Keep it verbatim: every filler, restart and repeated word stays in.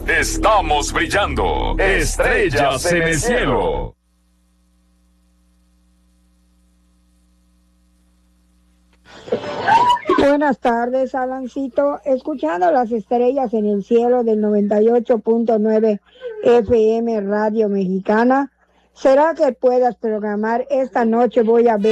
Estamos brillando. Estrellas en el cielo. Buenas tardes, Alancito. Escuchando las estrellas en el cielo del noventa y ocho punto nueve F M Radio Mexicana. ¿Será que puedas programar esta noche? Voy a ver